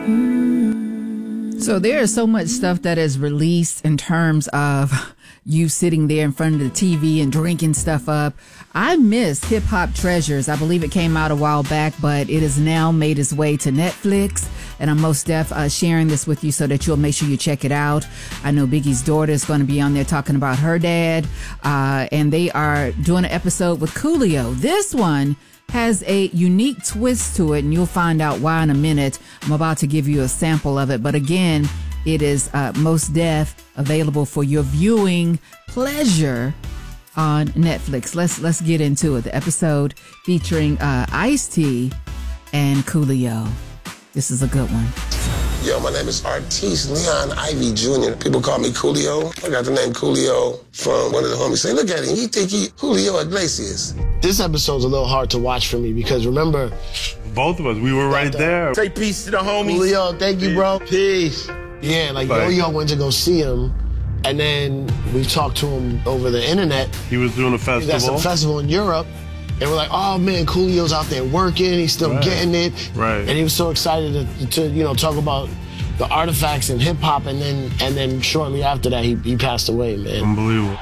So there is so much stuff that is released in terms of you sitting there in front of the TV and drinking stuff up. I missed Hip Hop Treasures. I believe it came out a while back, but it has now made its way to Netflix. And I'm most sharing this with you so that you'll make sure you check it out. I know Biggie's daughter is going to be on there talking about her dad. And they are doing an episode with Coolio. This one has a unique twist to it, and you'll find out why in a minute. I'm about to give you a sample of it. But again, it is Mos Def, available for your viewing pleasure on Netflix. Let's get into it. The episode featuring Ice-T and Coolio. This is a good one. Yo, my name is Artiste Leon Ivy Jr. People call me Coolio. I got the name Coolio from one of the homies. Say, look at him. He think he Julio Iglesias. This episode's a little hard to watch for me because remember, both of us, we were right there. Say peace to the homies. Julio, thank you, bro. Peace. Yeah, like Yo-Yo went to go see him, and then we talked to him over the internet. He was doing a festival. He got some festival in Europe. And we're like, oh man, Coolio's out there working. He's still getting it. Right. And he was so excited to talk about the artifacts and hip hop. And then shortly after that, he passed away, man. Unbelievable.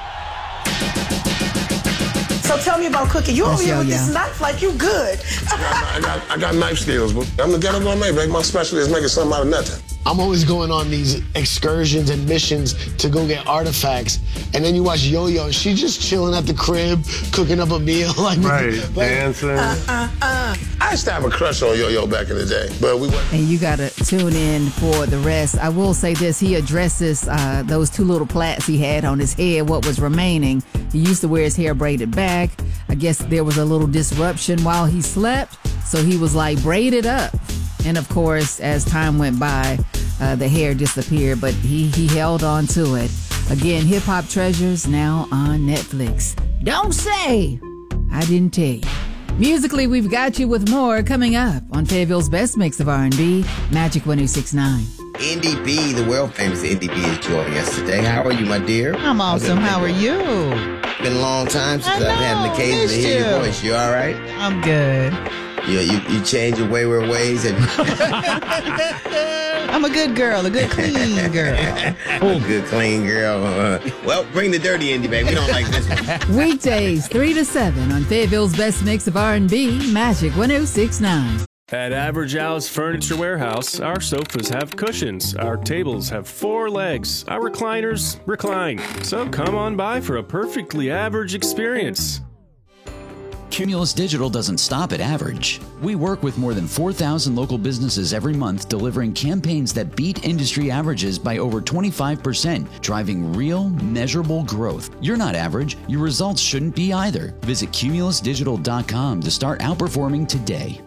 So tell me about cooking. You over here with this knife like you good. I got knife skills, but I'm the ghetto gourmet, baby. My specialty is making something out of nothing. I'm always going on these excursions and missions to go get artifacts. And then you watch Yo-Yo, she's just chilling at the crib, cooking up a meal. Dancing. I used to have a crush on Yo-Yo back in the day, but we went. And you got to tune in for the rest. I will say this, he addresses those two little plaits he had on his head, what was remaining. He used to wear his hair braided back. I guess there was a little disruption while he slept, so he was like braided up. And of course, as time went by, the hair disappeared, but he held on to it. Again, Hip Hop Treasures now on Netflix. Don't say I didn't tell you. Musically, we've got you with more coming up on Fayetteville's best mix of R&B, Magic 1069. Indy B, the world famous Indy B, is joining us today. How are you, my dear? I'm awesome. How are you? Been a long time since I've had an occasion to hear your voice. You all right? I'm good. You change your wayward ways. I'm a good girl, a good clean girl. Good clean girl. Well, bring the dirty Indy, baby. We don't like this one. Weekdays 3 to 7 on Fayetteville's best mix of R&B, Magic 1069. At Average Al's Furniture Warehouse, our sofas have cushions, our tables have 4 legs, our recliners recline. So come on by for a perfectly average experience. Cumulus Digital doesn't stop at average. We work with more than 4,000 local businesses every month, delivering campaigns that beat industry averages by over 25%, driving real, measurable growth. You're not average. Your results shouldn't be either. Visit cumulusdigital.com to start outperforming today.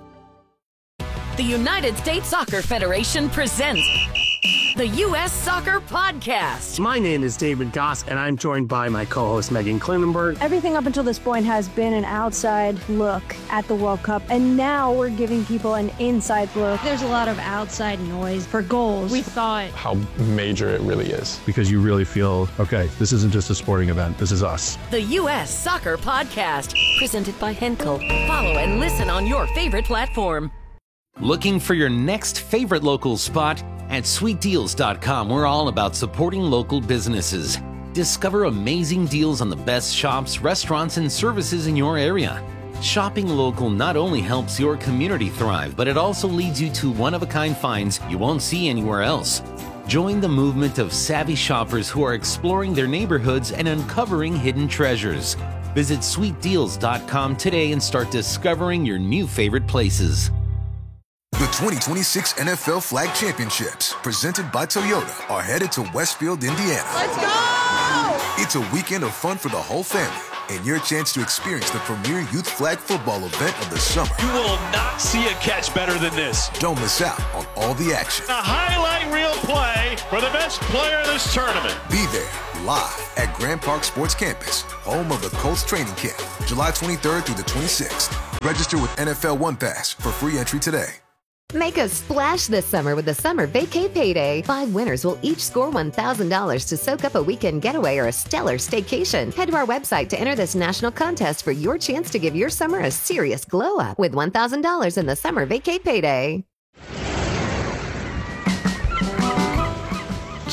The United States Soccer Federation presents the U.S. Soccer Podcast. My name is David Goss, and I'm joined by my co-host, Megan Klinenberg. Everything up until this point has been an outside look at the World Cup, and now we're giving people an inside look. There's a lot of outside noise for goals. We thought how major it really is. Because you really feel, okay, this isn't just a sporting event, this is us. The U.S. Soccer Podcast, presented by Henkel. Follow and listen on your favorite platform. Looking for your next favorite local spot? At sweetdeals.com, we're all about supporting local businesses. Discover amazing deals on the best shops, restaurants, and services in your area. Shopping local not only helps your community thrive, but it also leads you to one-of-a-kind finds you won't see anywhere else. Join the movement of savvy shoppers who are exploring their neighborhoods and uncovering hidden treasures. Visit sweetdeals.com today and start discovering your new favorite places. The 2026 NFL Flag Championships, presented by Toyota, are headed to Westfield, Indiana. Let's go! It's a weekend of fun for the whole family and your chance to experience the premier youth flag football event of the summer. You will not see a catch better than this. Don't miss out on all the action. A highlight reel play for the best player of this tournament. Be there live at Grand Park Sports Campus, home of the Colts training camp, July 23rd through the 26th. Register with NFL One Pass for free entry today. Make a splash this summer with the Summer Vacay Payday. 5 winners will each score $1,000 to soak up a weekend getaway or a stellar staycation. Head to our website to enter this national contest for your chance to give your summer a serious glow up with $1,000 in the Summer Vacay Payday.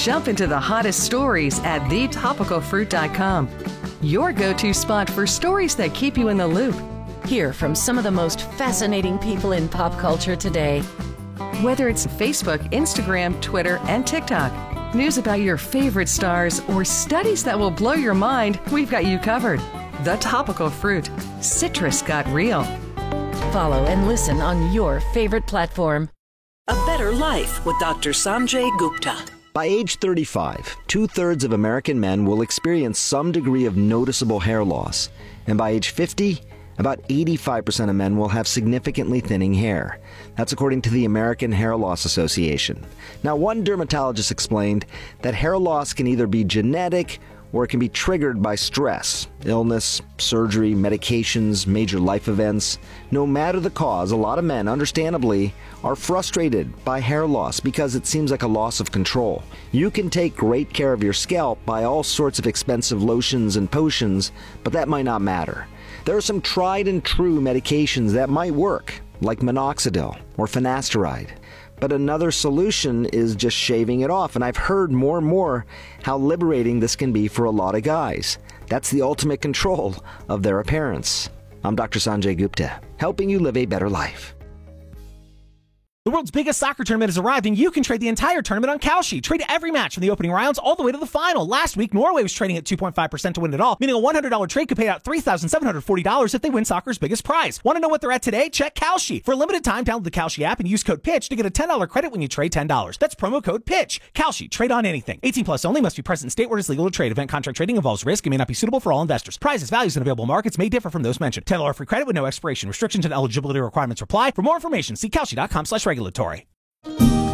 Jump into the hottest stories at thetopicalfruit.com. Your go-to spot for stories that keep you in the loop. Hear from some of the most fascinating people in pop culture today. Whether it's Facebook, Instagram, Twitter, and TikTok, news about your favorite stars, or studies that will blow your mind, we've got you covered. The Topical Fruit. Citrus got real. Follow and listen on your favorite platform. A Better Life with Dr. Sanjay Gupta. By age 35, 2/3 of American men will experience some degree of noticeable hair loss. And by age 50, about 85% of men will have significantly thinning hair. That's according to the American Hair Loss Association. Now, one dermatologist explained that hair loss can either be genetic or it can be triggered by stress, illness, surgery, medications, major life events. No matter the cause, a lot of men, understandably, are frustrated by hair loss because it seems like a loss of control. You can take great care of your scalp by all sorts of expensive lotions and potions, but that might not matter. There are some tried and true medications that might work, like minoxidil or finasteride. But another solution is just shaving it off, and I've heard more and more how liberating this can be for a lot of guys. That's the ultimate control of their appearance. I'm Dr. Sanjay Gupta, helping you live a better life. The world's biggest soccer tournament has arrived, and you can trade the entire tournament on Kalshi. Trade every match from the opening rounds all the way to the final. Last week, Norway was trading at 2.5% to win it all, meaning a $100 trade could pay out $3,740 if they win soccer's biggest prize. Want to know what they're at today? Check Kalshi. For a limited time, download the Kalshi app and use code PITCH to get a $10 credit when you trade $10. That's promo code PITCH. Kalshi. Trade on anything. 18 plus only. Must be present in state where it's legal to trade. Event contract trading involves risk and may not be suitable for all investors. Prizes, values, and available markets may differ from those mentioned. $10 free credit with no expiration. Restrictions and eligibility requirements apply. For more information, see Kalshi.com/regulatory.